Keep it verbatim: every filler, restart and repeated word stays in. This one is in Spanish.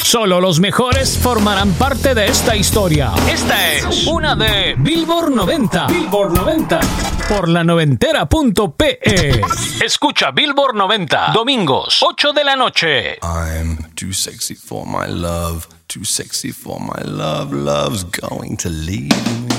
Solo los mejores formarán parte de esta historia. Esta es una de Billboard noventa. Billboard noventa. Por la noventera punto pe. Escucha Billboard noventa, domingos, ocho de la noche. I'm too sexy for my love, too sexy for my love, love's going to leave me.